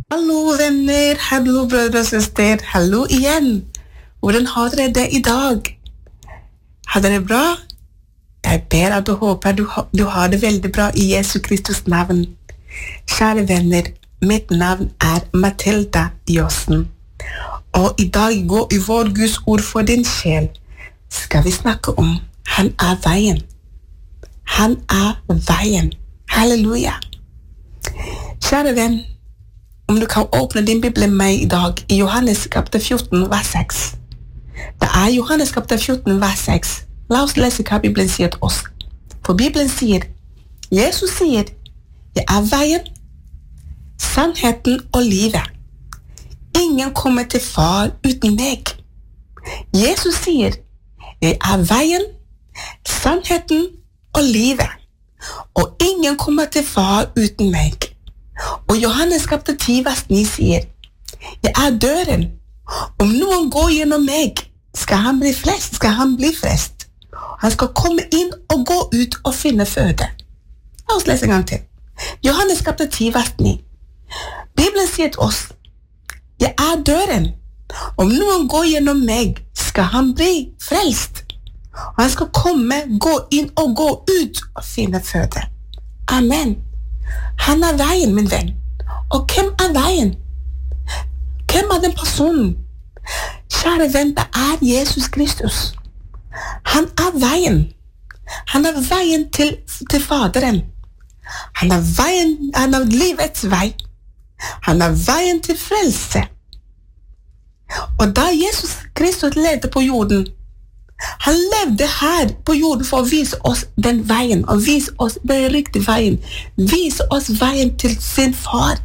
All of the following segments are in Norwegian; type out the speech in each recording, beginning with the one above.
Hallo venner, hallo brødre og søster, hallo igjen. Hvordan har dere det i dag? Har dere bra? Jeg ber at du håper du har det veldig bra i Jesu Kristus navn. Kjære venner, mitt navn Mathilda Jossen. Og i dag i vår Guds ord for din sjel skal vi snakke om Han veien. Han veien. Halleluja. Kjære venn, om du kan åpne din Bibel med meg i dag i Johannes kapitel 14, vers 6. Det Johannes kapitel 14, vers 6. La oss lese hva Bibelen sier til oss. For Bibelen sier, Jesus sier, jeg veien, sannheten og livet. Ingen kommer til far uten meg. Jesus sier, jeg veien, sannheten og livet. Og ingen kommer til far uten meg. Og Johannes kapitel 10, vers 9 sier, jeg døren. Om noen går gjennom meg, skal han bli frelst. Han skal komme inn og gå ut og finne føde. La oss lese en gang til. Johannes kapitel 10, vers 9. Bibelen sier til oss, jeg døren. Om noen går gjennom meg, skal han bli frelst. Han skal komme, gå inn og gå ut og finne føde. Amen. Han veien, min venn. Og hvem veien? Hvem den personen? Kjære venn, det Jesus Kristus. Han veien. Han veien til Faderen. Han veien, han livets vei. Han veien til frelse. Og da Jesus Kristus levde på jorden, han levde her på jorden for å vise oss den veien, og vise oss den riktige veien, vise oss veien til sin far.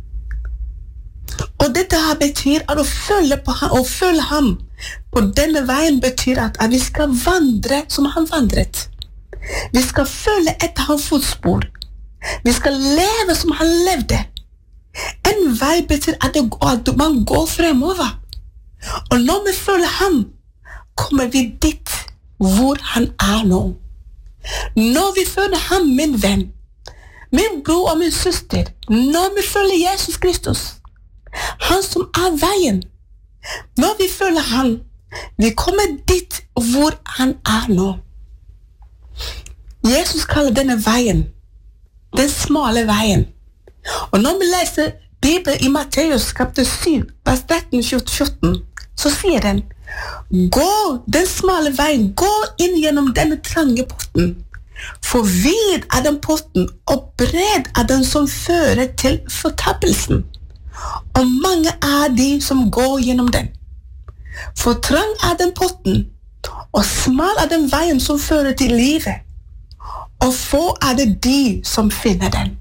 Og dette her betyr at å følge på ham, og følge ham på denne veien betyr at vi skal vandre som han vandret. Vi skal følge etter hans fotspor. Vi skal leve som han levde. En vei betyr at man går fremover. Og når vi følger ham, kommer vi dit hvor han nå. Når vi følger ham, min venn, min bror og min søster, når vi følger Jesus Kristus, han som veien, når vi følger ham, vi kommer dit hvor han nå. Jesus kaller denne veien den smale veien. Og når vi leser Bibelen i Matteus kapitel 7, vers 13-14, så sier den, gå den smale veien, gå inn gjennom denne trange porten. For vid den porten, og bred den som fører til fortappelsen. Og mange de som går gjennom den. For trang den porten, og smal den veien som fører til livet. Og få det de som finner den.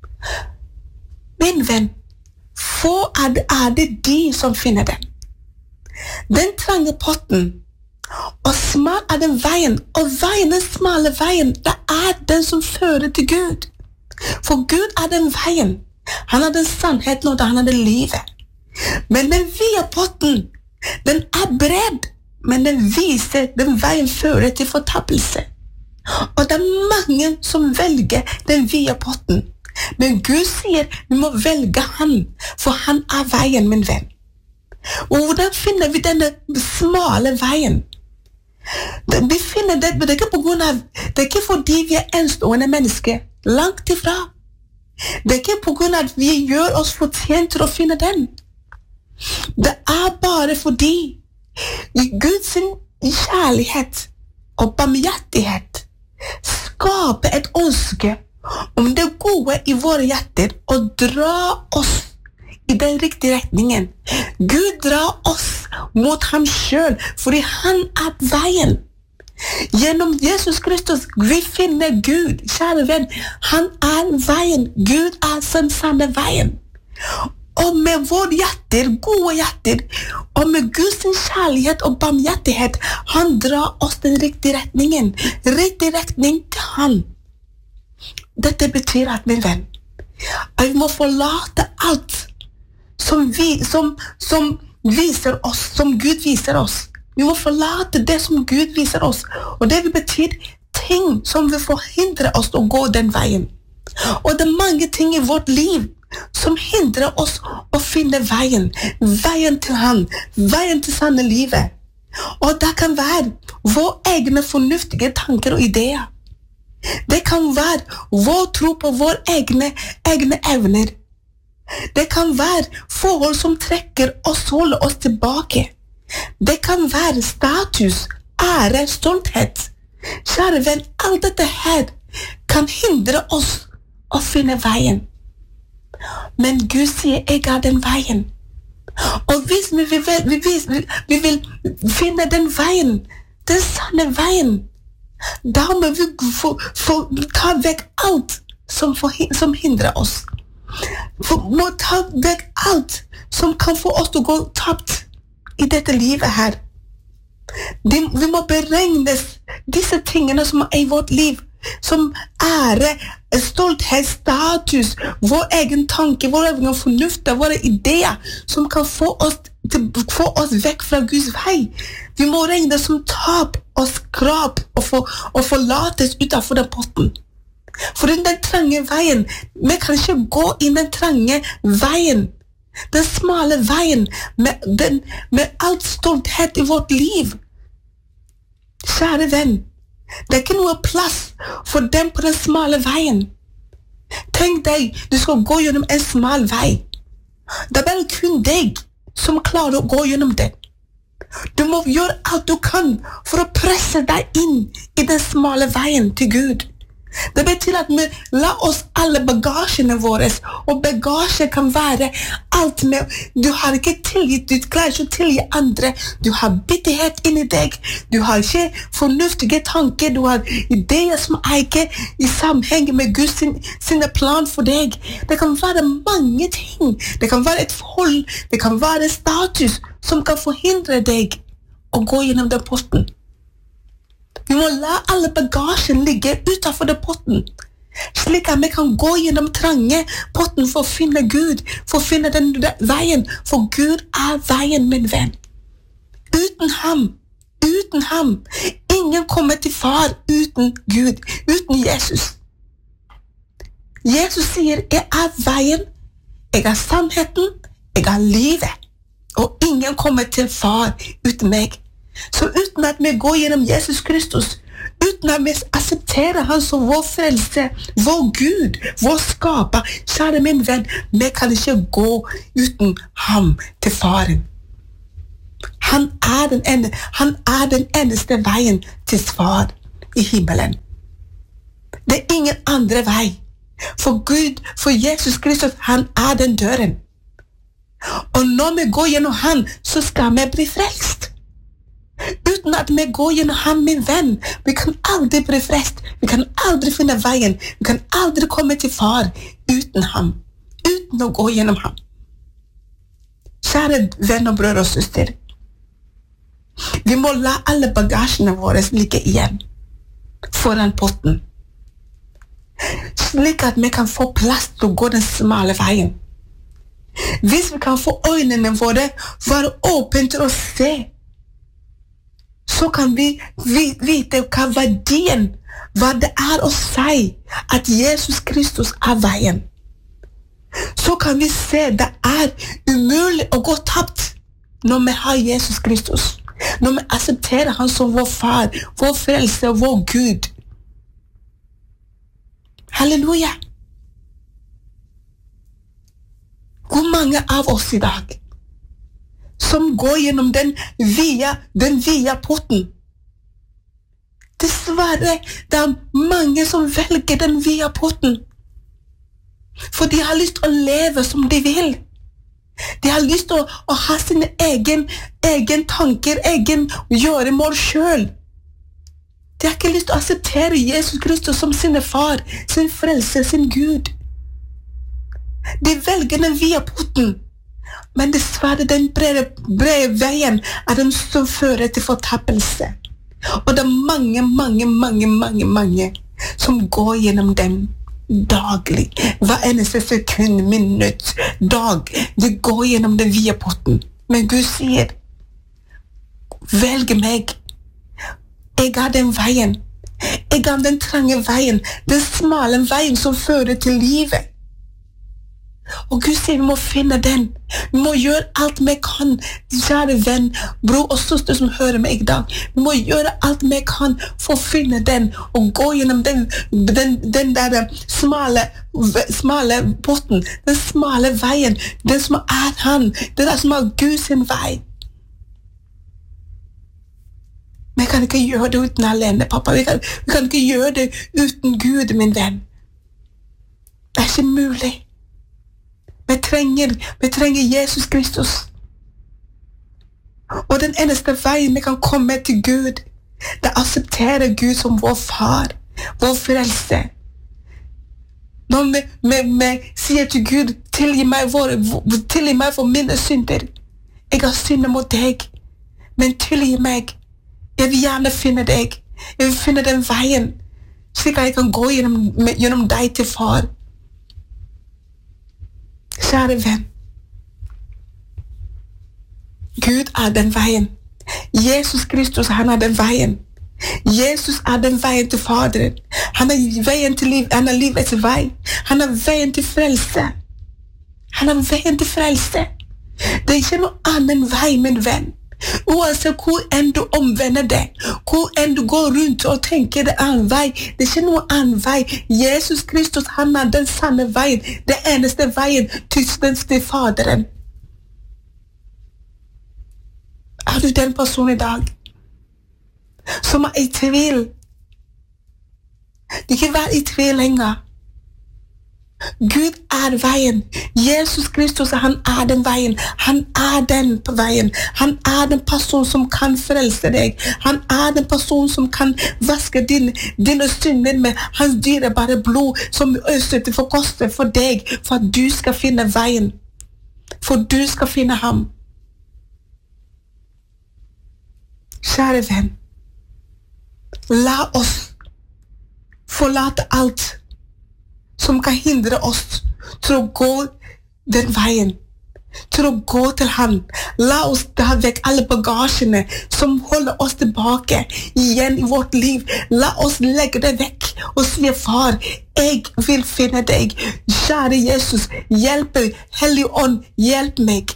Min venn, få det de som finner den. Den trange porten, og smal den veien, og veien, den smale veien, det den som fører til Gud. For Gud den veien. Han den sannheten, og han det livet. Men den vide porten, den bred, men den viser, den veien fører til fortappelse. Og det mange som velger den vide porten. Men Gud sier, vi må velge han, for han veien, min venn. Og hvordan finner vi denne smale veien? Vi finner det, men det ikke på grunn av, det ikke fordi vi enstående mennesker, langt ifra. Det ikke på grunn av at vi gjør oss fortjent til å finne den. Det bare fordi Guds kjærlighet og barmhjertighet skaper et ønske om det gode i våre hjerter og drar oss i den riktige retningen. Gud drar oss mot ham selv, fordi han veien. Gjennom Jesus Kristus, vi finner Gud, kjære venn. Han veien. Gud som sanne veien. Og med våre hjerter, gode hjerter, og med Guds kjærlighet og barmhjertighet, han drar oss den riktige retningen. Riktig retning til han. Dette betyr at, min venn, at vi må forlate alt som viser oss, som Gud viser oss. Vi må forlate det som Gud viser oss. Og det betyr ting som vil forhindre oss å gå den veien. Og det mange ting i vårt liv som hindrer oss å finne veien til han, veien til sanne livet. Og det kan være våre egne fornuftige tanker og ideer. Det kan være vår tro på våre egne evner. Det kan være forhold som trekker oss, holder oss tilbake. Det kan være status, ære, stolthet. Kjære venn, alt dette her kan hindre oss å finne veien. Men Gud sier, jeg er den veien. Og hvis vi vil finne den veien, den sanne veien, da må vi få ta vekk alt som hindrer oss. Vi må ta vekk alt som kan få oss til å gå tapt i dette livet her. Vi må beregne disse tingene som er i vårt liv, som ære, stolthet, status, vår egen tanke, vår egen fornuft, våre ideer, som kan få oss vekk fra Guds vei. Vi må regne det som tap og skrap og forlates utenfor den potten. For den trange veien, vi kan ikke gå inn den trange veien, den smale veien, med alt stolthet i vårt liv. Kjære venn, det er ikke noe plass for dem på den smale veien. Tenk deg, du skal gå gjennom en smal vei. Det er bare kun deg som klarer å gå gjennom det. Du må gjøre alt du kan for å presse deg inn i den smale veien til Gud. Det betyr at vi la oss alle bagasjene våre, og bagasje kan være alt med, du har ikke tilgitt, du klarer ikke å tilgi andre, du har bitterhet inni deg, du har ikke fornuftige tanker, du har ideer som er ikke i sammenheng med Guds sine plan for deg. Det kan være mange ting, det kan være et forhold, det kan være status som kan forhindre deg å gå gjennom den posten. Vi må la alle bagasjen ligge utenfor den potten, slik at vi kan gå gjennom trange potten for å finne Gud, for å finne den veien, for Gud er veien, min venn. Uten ham, ingen kommer til far uten Gud, uten Jesus. Jesus sier, jeg er veien, jeg er sannheten, jeg er livet, og ingen kommer til far uten meg. Så uten at vi går gjennom Jesus Kristus, uten at vi aksepterer han som vår frelse, vår Gud, vår skaper, kjære min venn, vi kan ikke gå uten ham til faren. Han er den eneste veien til far i himmelen. Det er ingen andre vei. For Gud, for Jesus Kristus, han er den døren. Og når vi går gjennom han, så skal vi bli frelst. Uten at vi går gjennom ham, min venn, vi kan aldri bli frelst, vi kan aldri finne veien, vi kan aldri komme til far uten ham, uten å gå gjennom ham. Kjære venn og brødre og søster, vi må la alle bagasjene våre ligge igjen foran potten, slik at vi kan få plass til å gå den smale veien. Hvis vi kan få øynene våre være åpne til å se, så kan vi vite hva verdien, hva det er å si at Jesus Kristus er veien. Så kan vi se det er umulig å gå tapt når vi har Jesus Kristus, når vi aksepterer han som vår far, vår frelse og vår Gud. Halleluja! Hvor mange av oss i dag som går gjennom den via potten? Dessverre, det er mange som velger den via potten, for de har lyst til å leve som de vil. De har lyst til å ha sine egen tanker, egen gjøremål selv. De har ikke lyst til å akseptere Jesus Kristus som sin far, sin frelse, sin Gud. De velger den via potten, men dessverre den brede veien er den som fører til fortappelse. Og det er mange som går gjennom dem daglig, hver eneste sekund, minutt, dag. De går gjennom den via potten. Men Gud sier, velg meg. Jeg er den veien. Jeg er den trange veien, den smale veien som fører til livet. Og Gud sier vi må finne den. Vi må gjøre alt vi kan. Kjære venn, bror og søster som hører meg i dag. Vi må gjøre alt vi kan for å finne den og gå gjennom den der smale porten, den smale veien, den som han, den der som Guds vei. Vi kan ikke gjøre det uten alene, pappa. Vi kan ikke gjøre det uten Gud, min venn. Det ikke mulig. Vi trenger Jesus Kristus. Og den eneste veien vi kan komme til Gud, det aksepterer Gud som vår far, vår frelse. Når vi sier til Gud, tilgi meg for mine synder. Jeg har syndet mot deg, men tilgi meg. Jeg vil gjerne finne deg. Jeg vil finne den veien, slik at jeg kan gå gjennom deg til far. Kjære venn, Gud den veien. Jesus Kristus, han den veien. Jesus den veien til Faderen. Han veien til liv, han livets vei. Han veien til frelse. Han veien til frelse. Det ikke noe annen vei, min venn. Uansett hvor enn du omvender deg, hvor enn du går rundt og tenker det en vei, det ikke noe annen vei. Jesus Kristus, han den sanne veien, det eneste veien til Faderen. Er du den personen i dag som i tvil? Ikke vær i tvil lenger. Gud veien. Jesus Kristus, han den veien. Han den på veien. Han den person som kan frelse deg. Han den person som kan vaske dine synder med hans dyrebare blod, som øser til forkoste for deg, for at du skal finne veien. For du skal finne ham. Kjære venn, la oss forlate alt som kan hindre oss til å gå den veien, til å gå til han. La oss ta vekk alle bagasjene som holder oss tilbake igjen i vårt liv. La oss legge det vekk og si, far, jeg vil finne deg. Kjære Jesus, hjelp meg. Hellige ånd, hjelp meg.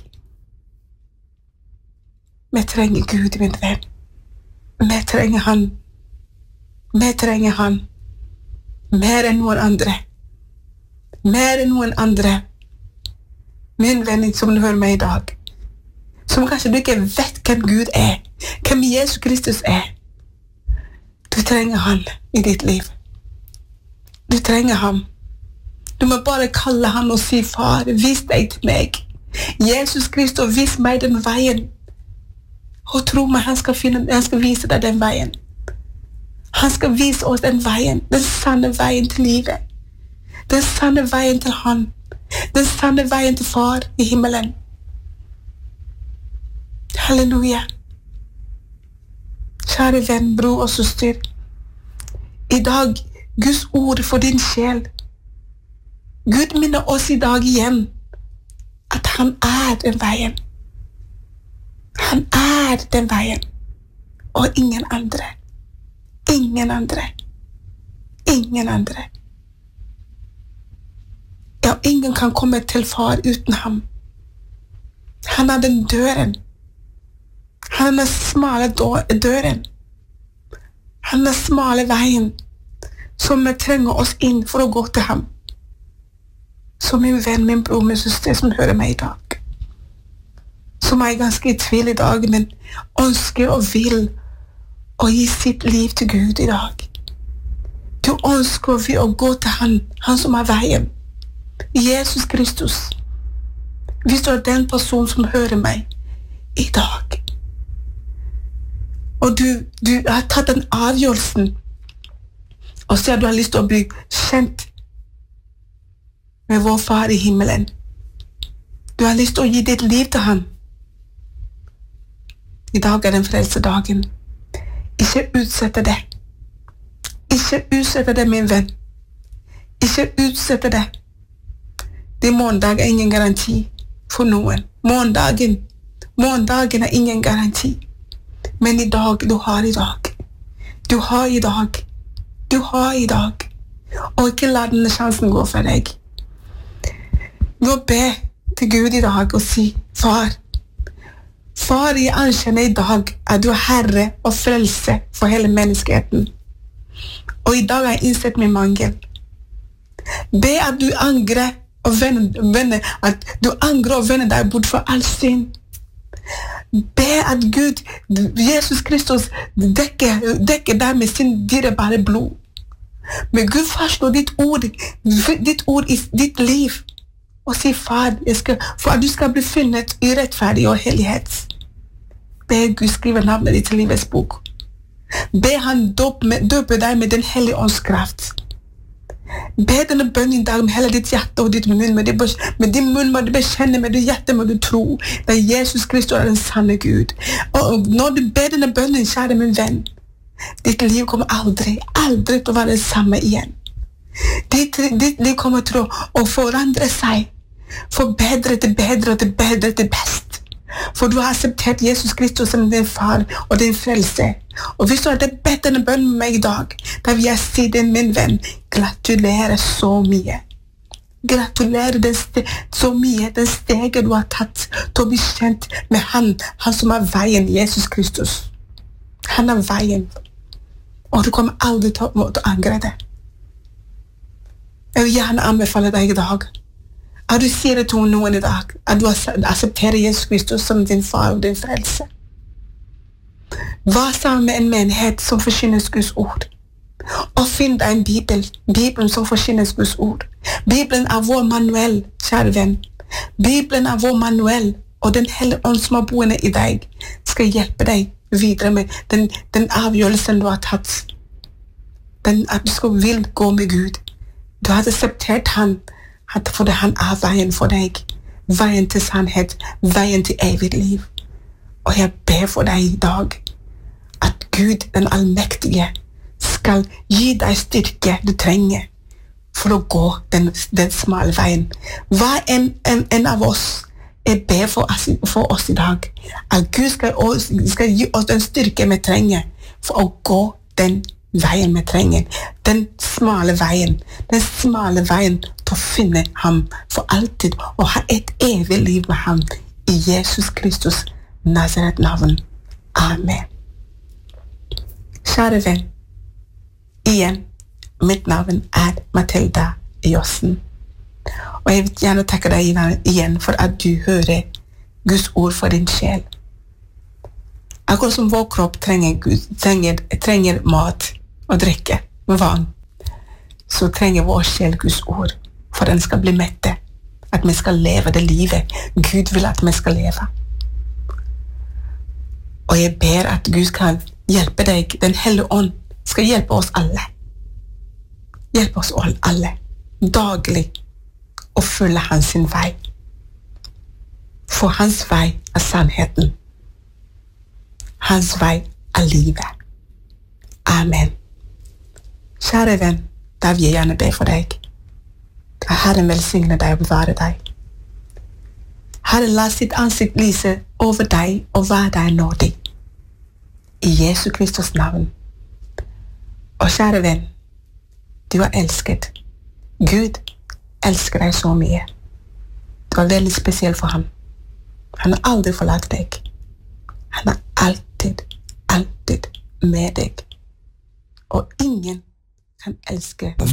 Vi trenger Gud, min venn. Vi trenger han. Vi trenger han. Mer enn noen andre. Mer enn noen andre. Min venn som du hører meg i dag, som kanskje du ikke vet hvem Gud hvem Jesus Kristus du trenger han i ditt liv. Du trenger ham. Du må bare kalle han og si, far, vis deg til meg. Jesus Kristus, vis meg den veien. Og tro meg, han skal vise deg den veien. Han skal vise oss den veien, den sanne veien til livet. Den sanne veien til han. Den sanne veien til far i himmelen. Halleluja. Kjære venn, bror og søster. I dag, Guds ord for din sjel. Gud minner oss i dag igjen at han den veien. Han den veien. Og ingen andre. Ingen andre. Ingen andre. Ja, ingen kan komme til far uten ham. Han den døren. Han den smale døren. Han den smale veien som vi trenger oss inn for å gå til ham. Så min venn, min bror, min søster som hører meg i dag, som ganske i tvil i dag, men ønsker og vil å gi sitt liv til Gud i dag. Du ønsker og vil å gå til han som veien. Jesus Kristus. Hvis du den person som hører meg i dag, og du har tatt den avgjørelsen, og så du har lyst til å bli kjent med vår far i himmelen. Du har lyst til å gi ditt liv til han. I dag den frelsedagen. Ikke utsette det. Ikke utsette det, min venn. Ikke utsette det. Det morgendag ingen garanti for noen. Morgendagen ingen garanti. Men i dag, du har i dag. Du har i dag. Du har i dag. Og ikke la denne sjansen gå for deg. må be til Gud i dag og si, Far, jeg anerkjenner i dag at du er Herre og frelse for hele menneskeheten. Og i dag har jeg innsett min mangel. Be at du angrer og vender deg bort for all synd. Be at Gud, Jesus Kristus, dekker deg med sin dyrebare blod. Men Gud fastslår ditt ord i ditt liv. Og si, Far, for at du skal bli funnet i rettferdig og hellighet. Be Gud skrive navnet ditt til livets bok. Be han døpe deg med den hellige åndskraft. Be denne bønnen i dag med hele ditt hjerte og ditt munn. Med din munn må du bekjenne, med ditt hjerte må du tro. Det Jesus Kristus er den sanne Gud. Og når du ber denne bønnen, kjære min venn, ditt liv kommer aldri til å være det samme igjen. Ditt liv kommer til å forandre seg. Forbedre til bedre og til bedre til best. For du har akseptert Jesus Kristus som din far og din frelse. Og hvis du har bedt denne bønnen med meg i dag, da vil jeg si til min venn, gratulerer så mye. Gratulerer så mye den steget du har tatt til å bli kjent med han som er veien, Jesus Kristus. Han er veien. Og du kommer aldri til å angre det. Jeg vil gjerne anbefale deg i dag. At du sier det til noen i dag, at du aksepterer Jesus Kristus som din far og din frelse. Vær sammen med en menighet som forkynner Guds ord. Og finn deg en Bibelen som forkynner Guds ord. Bibelen er vår manuell, kjære venn. Bibelen er vår manuell, og den hellige ånd som er boende i deg skal hjelpe deg videre med den avgjørelsen du har tatt. At du vil gå med Gud. Du har akseptert han, for han er veien for deg. Veien til sannhet, veien til evig liv. Og jeg ber for deg i dag at Gud, den allmektige, skal gi deg styrke du trenger for å gå den smale veien. Hva en av oss ber for oss i dag, at Gud skal gi oss den styrke vi trenger for å gå den veien vi trenger. Den smale veien til å finne ham for alltid og ha et evig liv med ham i Jesus Kristus Nazaret navn. Amen. Kjære venn, igjen, mitt navn er Mathilda Jossen. Og jeg vil gjerne takke deg igjen for at du hører Guds ord for din sjel. Akkurat som vår kropp trenger mat og drikke, vann, så trenger vår sjel Guds ord for den skal bli mette, at vi skal leve det livet Gud vil at vi skal leve. Og jeg ber at Gud skal hjelpe deg, den hellige ånd skal hjelpe oss alle. Hjelpe oss alle, daglig, å følge hans vei. For hans vei er sannheten. Hans vei er livet. Amen. Kjære venn, da vil jeg gjerne be for deg. Herren velsigne deg og bevare deg. Herren la sitt ansikt lyse over deg og være deg nådig. I Jesu Kristus navn. Og kjære venn, du er elsket. Gud elsker deg så mye. Du er veldig spesiell for ham. Han har aldri forlatt deg. Han er alltid med deg. Og ingen kan elske